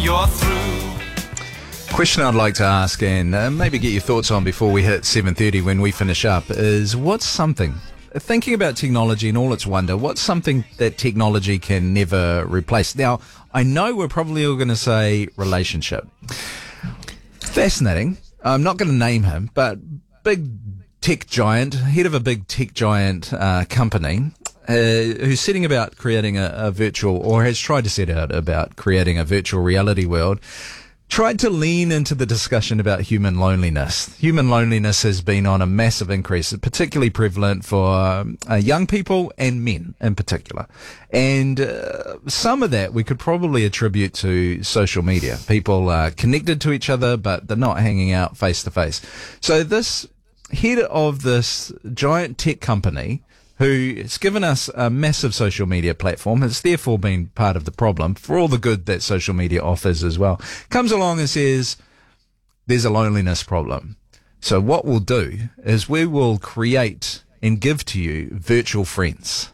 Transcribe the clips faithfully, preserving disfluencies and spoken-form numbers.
you're through. Question I'd like to ask and uh, maybe get your thoughts on before we hit seven thirty when we finish up is what's something, thinking about technology and all its wonder, what's something that technology can never replace? Now, I know we're probably all going to say relationship. Fascinating. I'm not going to name him, but big tech giant, head of a big tech giant uh, company, uh, who's setting about creating a, a virtual, or has tried to set out about creating a virtual reality world, tried to lean into the discussion about human loneliness. Human loneliness has been on a massive increase, particularly prevalent for um, uh, young people and men in particular. And uh, some of that we could probably attribute to social media. People are connected to each other, but they're not hanging out face to face. So this head of this giant tech company, who has given us a massive social media platform, has therefore been part of the problem for all the good that social media offers as well, comes along and says, there's a loneliness problem. So what we'll do is we will create and give to you virtual friends.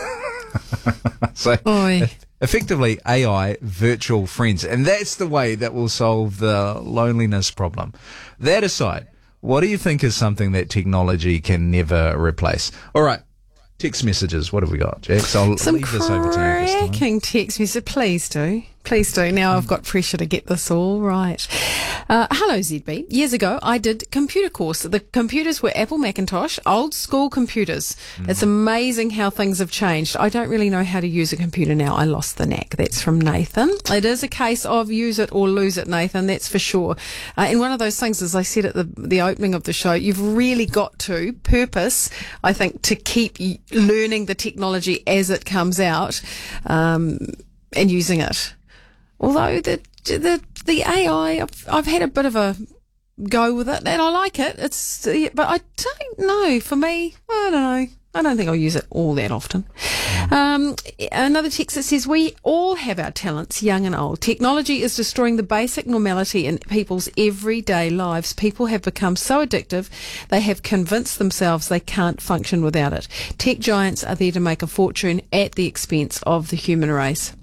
So Oi. effectively A I virtual friends. And that's the way that will solve the loneliness problem. That aside, what do you think is something that technology can never replace? All right. Text messages. What have we got, Jax? I'll Some leave this over to you this time. cracking text message. Please do. Please do. Now I've got pressure to get this all right. Uh, hello, Z B. Years ago, I did computer course. The computers were Apple Macintosh, old school computers. Mm. It's amazing how things have changed. I don't really know how to use a computer now. I lost the knack. That's from Nathan. It is a case of use it or lose it, Nathan. That's for sure. Uh, and one of those things, as I said at the, the opening of the show, you've really got to purpose, I think, to keep learning the technology as it comes out, um, and using it. Although the the the A I, I've, I've had a bit of a go with it, and I like it. It's, but I don't know. For me, I don't know. I don't think I'll use it all that often. Um, another text that says, we all have our talents, young and old. Technology is destroying the basic normality in people's everyday lives. People have become so addictive, they have convinced themselves they can't function without it. Tech giants are there to make a fortune at the expense of the human race.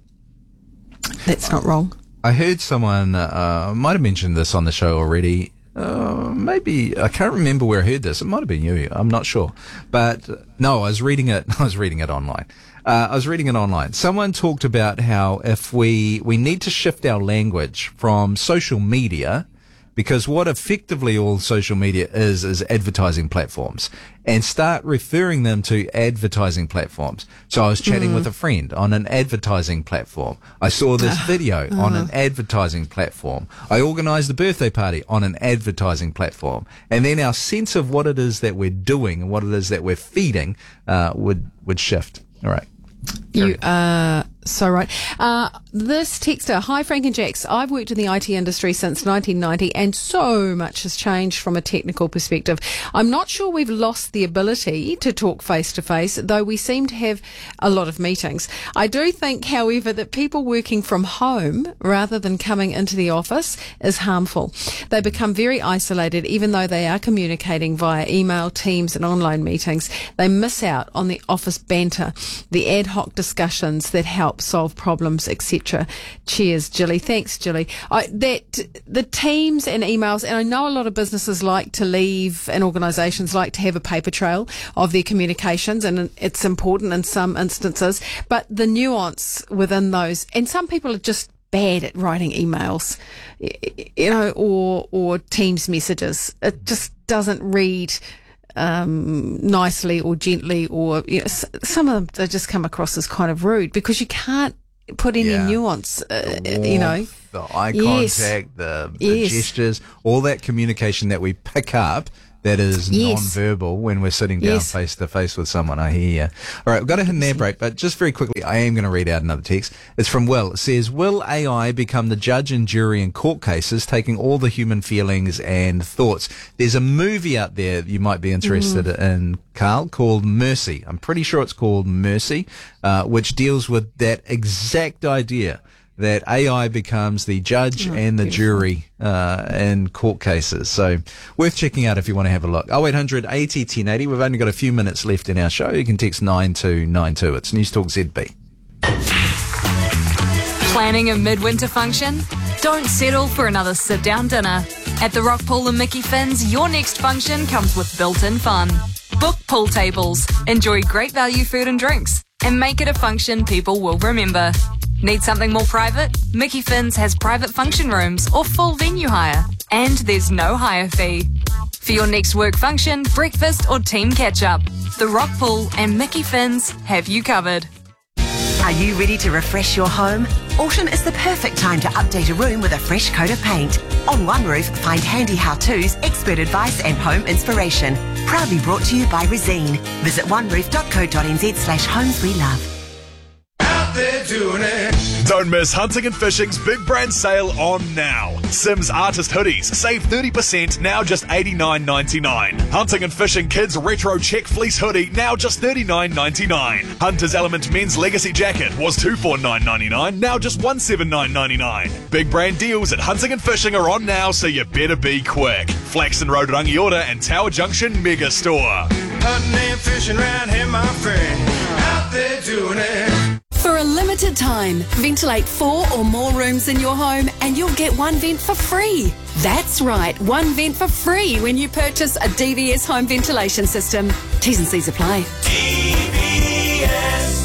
That's not wrong. I heard someone, uh, might have mentioned this on the show already. Uh, maybe, I can't remember where I heard this. It might have been you. I'm not sure. But uh, no, I was reading it. I was reading it online. Uh, I was reading it online. Someone talked about how if we, we need to shift our language from social media, because what effectively all social media is, is advertising platforms, and start referring them to advertising platforms. So I was chatting mm. with a friend on an advertising platform. I saw this video uh. on an advertising platform. I organised a birthday party on an advertising platform. And then our sense of what it is that we're doing and what it is that we're feeding uh, would, would shift. All right. You are so right. Uh, this texter, hi Frank and Jax, I've worked in the I T industry since nineteen ninety and so much has changed from a technical perspective. I'm not sure we've lost the ability to talk face to face, though we seem to have a lot of meetings. I do think, however, that people working from home rather than coming into the office is harmful. They become very isolated even though they are communicating via email, Teams and online meetings. They miss out on the office banter, the ad hoc discussions that help solve problems, et cetera. Cheers, Jilly. Thanks, Jilly. I, that the Teams and emails, and I know a lot of businesses like to leave, and organisations like to have a paper trail of their communications, and it's important in some instances, but the nuance within those, and some people are just bad at writing emails, you know, or or Teams messages. It just doesn't read Um, nicely or gently, or you know, s- some of them they just come across as kind of rude because you can't put any yeah. nuance, uh, warmth, you know. The eye yes. contact, the, the yes. gestures, all that communication that we pick up that is yes. non-verbal when we're sitting down yes. face to face with someone. I hear you. All right, we've got a hit and air break, but just very quickly, I am going to read out another text. It's from Will. It says, will A I become the judge and jury in court cases, taking all the human feelings and thoughts? There's a movie out there you might be interested mm. in, Carl, called Mercy. I'm pretty sure it's called Mercy, uh, which deals with that exact idea, that A I becomes the judge oh, and the beautiful. jury uh, in court cases. So worth checking out if you want to have a look. oh eight hundred eighty ten eighty. We've only got a few minutes left in our show. You can text nine two nine two. It's News Talk Z B. Planning a midwinter function? Don't settle for another sit-down dinner. At the Rock Pool and Mickey Finn's, your next function comes with built-in fun. Book pool tables, enjoy great value food and drinks, and make it a function people will remember. Need something more private? Mickey Finn's has private function rooms or full venue hire, and there's no hire fee. For your next work function, breakfast or team catch-up, the Rock Pool and Mickey Finn's have you covered. Are you ready to refresh your home? Autumn is the perfect time to update a room with a fresh coat of paint. On One Roof, find handy how-tos, expert advice and home inspiration. Proudly brought to you by Resine. Visit one roof dot co dot n z slash homes we love. Out there doing it. Don't miss Hunting and Fishing's big brand sale on now. Sims Artist Hoodies save thirty percent, now just eighty-nine ninety-nine. Hunting and Fishing Kids Retro Check Fleece Hoodie, now just thirty-nine ninety-nine. Hunter's Element Men's Legacy Jacket was two forty-nine ninety-nine, now just one seventy-nine ninety-nine. Big brand deals at Hunting and Fishing are on now, so you better be quick. Flaxton Road, Rangiora and Tower Junction Mega Store. Hunting and fishing round here, my friend. Out there doing it. For a limited time, ventilate four or more rooms in your home and you'll get one vent for free. That's right, one vent for free when you purchase a D V S home ventilation system. T's and C's apply. D V S.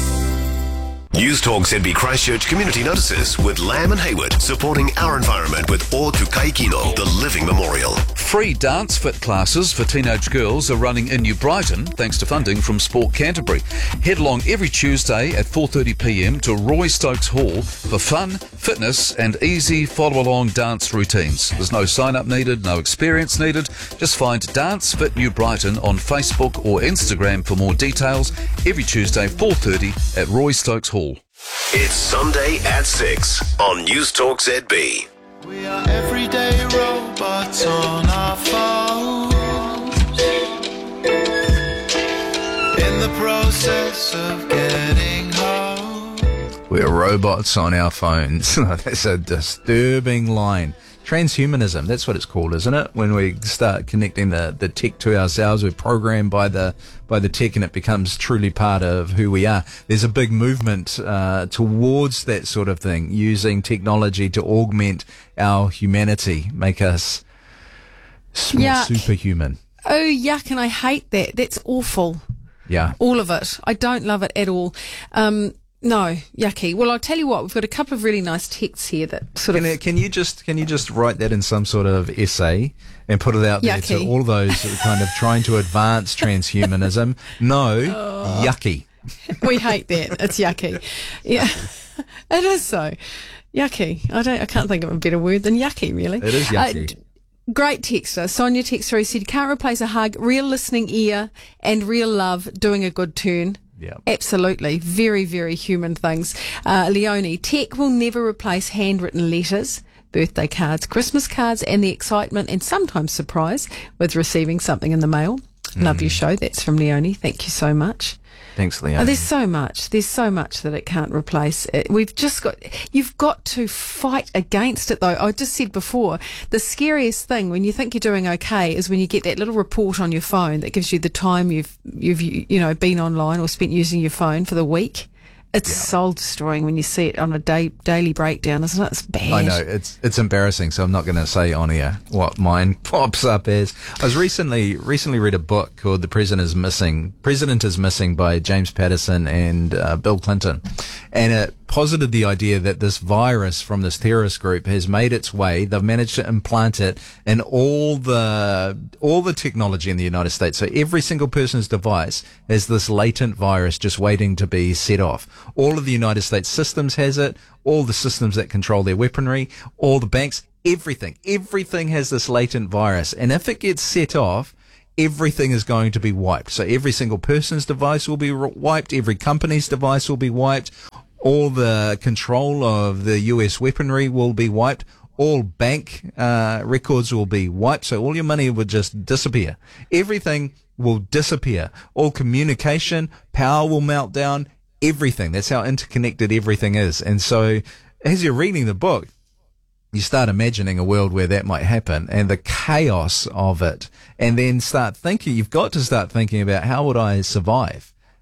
News Talk Z B Christchurch Community Notices with Lamb and Hayward, supporting our environment with O Tukai Kino, the Living Memorial. Free dance fit classes for teenage girls are running in New Brighton thanks to funding from Sport Canterbury. Head along every Tuesday at four thirty p m to Roy Stokes Hall for fun, fitness and easy follow-along dance routines. There's no sign-up needed, no experience needed. Just find Dance Fit New Brighton on Facebook or Instagram for more details. Every Tuesday, four thirty at Roy Stokes Hall. It's Sunday at six on News Talk Z B. We are everyday robots on our phones, in the process of getting home. We're robots on our phones. That's a disturbing line. Transhumanism, that's what it's called, isn't it? When we start connecting the, the tech to ourselves, we're programmed by the by the tech and it becomes truly part of who we are. There's a big movement uh, towards that sort of thing, using technology to augment our humanity, make us more Yuck. superhuman. Oh, yuck, and I hate that. That's awful. Yeah. All of it. I don't love it at all. Um, no, yucky. Well, I'll tell you what, we've got a couple of really nice texts here that sort Can, of... it, can you just can you just write that in some sort of essay and put it out there Yucky. to all those who are kind of trying to advance transhumanism? No, Oh. yucky. We hate that. It's yucky. Yeah, it is so. Yucky. I don't. I can't think of a better word than yucky, really. It is yucky. Uh, d- Great texter. Sonia texter who said, can't replace a hug, real listening ear and real love doing a good turn. Yeah. Absolutely. Very, very human things. Uh, Leonie, tech will never replace handwritten letters, birthday cards, Christmas cards, and the excitement and sometimes surprise with receiving something in the mail. Love your show. That's from Leonie. Thank you so much. Thanks, Leon. Oh, there's so much. There's so much that it can't replace. It, we've just got, you've got to fight against it though. I just said before, the scariest thing when you think you're doing okay is when you get that little report on your phone that gives you the time you've, you've, you know, been online or spent using your phone for the week. It's yeah. soul destroying when you see it on a day, daily breakdown, isn't it? It's bad. I know, it's it's embarrassing, so I'm not going to say on air what mine pops up as. I was recently recently read a book called The President is Missing. President is Missing by James Patterson and uh, Bill Clinton. And it posited the idea that this virus from this terrorist group has made its way. They've managed to implant it in all the all the technology in the United States. So every single person's device has this latent virus just waiting to be set off. All of the United States systems has it. All the systems that control their weaponry, all the banks, everything. Everything has this latent virus. And if it gets set off, everything is going to be wiped. So every single person's device will be wiped. Every company's device will be wiped. All the control of the U S weaponry will be wiped. All bank uh, records will be wiped. So all your money will just disappear. Everything will disappear. All communication, power will melt down. Everything. That's how interconnected everything is. And so as you're reading the book, you start imagining a world where that might happen and the chaos of it. And then start thinking, you've got to start thinking about how would I survive?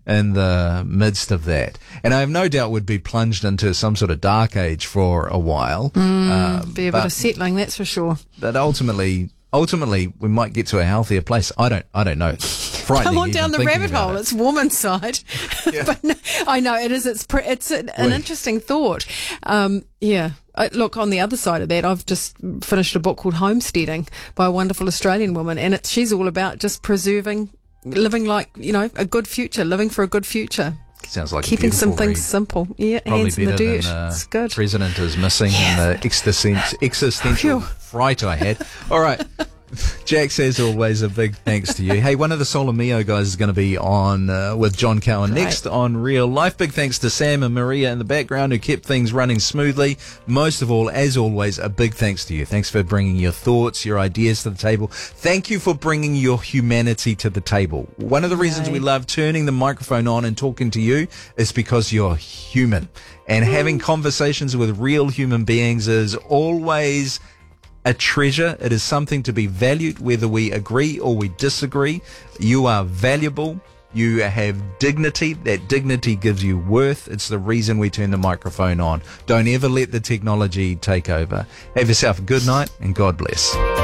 in the midst of that. And I have no doubt would be plunged into some sort of dark age for a while. Mm, uh, be a but, bit of settling, that's for sure. But ultimately, ultimately, we might get to a healthier place. I don't, I don't know. Come on down the rabbit hole. It. It's warm inside. Yeah. But no, I know it is. It's pre- it's an, an interesting thought. Um, yeah. Uh, look, on the other side of that, I've just finished a book called Homesteading by a wonderful Australian woman, and it's she's all about just preserving, living like you know a good future, living for a good future. Sounds like keeping a some read. things simple. Yeah, Probably hands in the better dirt. than, uh, It's good. President is missing Yeah. and the existential, existential Phew. fright I had. All right. Jax, as always, a big thanks to you. Hey, one of the Solomio guys is going to be on uh, with John Cowan Great. next on Real Life. Big thanks to Sam and Maria in the background who kept things running smoothly. Most of all, as always, a big thanks to you. Thanks for bringing your thoughts, your ideas to the table. Thank you for bringing your humanity to the table. One of the reasons we love turning the microphone on and talking to you is because you're human. And having conversations with real human beings is always a treasure. It is something to be valued, whether we agree or we disagree. You are valuable. You have dignity. That dignity gives you worth. It's the reason we turn the microphone on. Don't ever let the technology take over. Have yourself a good night and God bless.